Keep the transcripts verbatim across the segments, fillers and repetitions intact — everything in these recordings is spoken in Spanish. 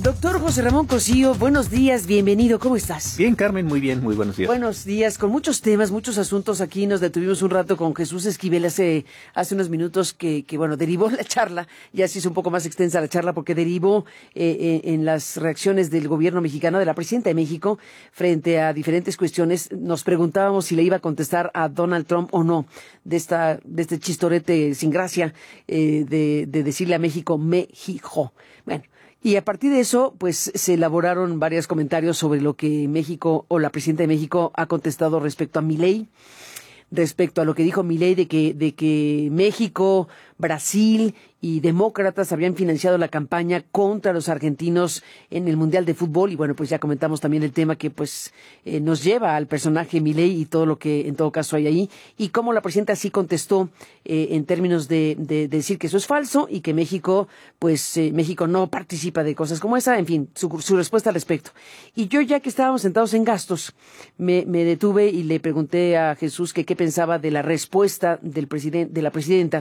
Doctor José Ramón Cosío, buenos días, bienvenido, ¿cómo estás? Bien, Carmen, muy bien, muy buenos días. Buenos días, con muchos temas, muchos asuntos aquí. Nos detuvimos un rato con Jesús Esquivel hace, hace unos minutos que, que, bueno, derivó la charla, ya se hizo un poco más extensa la charla porque derivó eh, eh, en las reacciones del gobierno mexicano, de la presidenta de México, frente a diferentes cuestiones. Nos preguntábamos si le iba a contestar a Donald Trump o no, de esta, de este chistorete sin gracia, eh, de, de decirle a México, México. Bueno. Y a partir de eso, pues se elaboraron varios comentarios sobre lo que México o la presidenta de México ha contestado respecto a Milei, respecto a lo que dijo Milei de que, de que México, Brasil y demócratas habían financiado la campaña contra los argentinos en el Mundial de Fútbol. Y bueno, pues ya comentamos también el tema que pues eh, nos lleva al personaje Milei y todo lo que en todo caso hay ahí. Y cómo la presidenta sí contestó eh, en términos de, de, de decir que eso es falso y que México, pues eh, México no participa de cosas como esa. En fin, su, su respuesta al respecto. Y yo, ya que estábamos sentados en gastos, me, me detuve y le pregunté a Jesús que qué pensaba de la respuesta del presidente, de la presidenta,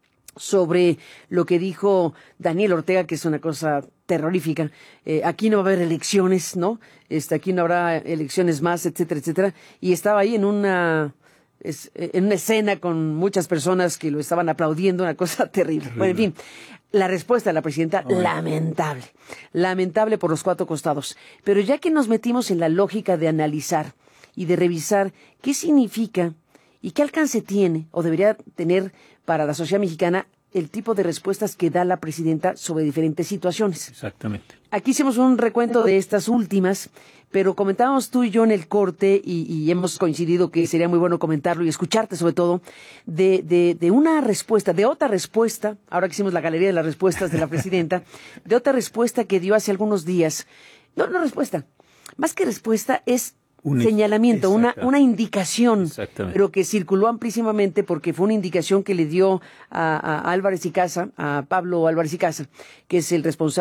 sobre lo que dijo Daniel Ortega, que es una cosa terrorífica. Eh, aquí no va a haber elecciones, ¿no? Este, aquí no habrá elecciones más, etcétera, etcétera. Y estaba ahí en una, es, en una escena con muchas personas que lo estaban aplaudiendo, una cosa terrible. terrible. Bueno, en fin, la respuesta de la presidenta, oh, lamentable. Lamentable por los cuatro costados. Pero ya que nos metimos en la lógica de analizar y de revisar qué significa y qué alcance tiene o debería tener para la sociedad mexicana el tipo de respuestas que da la presidenta sobre diferentes situaciones. Exactamente. Aquí hicimos un recuento de estas últimas, pero comentábamos tú y yo en el corte y, y hemos coincidido que sería muy bueno comentarlo y escucharte sobre todo de, de, de una respuesta, de otra respuesta, ahora que hicimos la galería de las respuestas de la presidenta, de otra respuesta que dio hace algunos días. No, no respuesta, más que respuesta es un señalamiento, una, una indicación, pero que circuló amplísimamente porque fue una indicación que le dio a, a Álvarez y Casa, a Pablo Álvarez y Casa, que es el responsable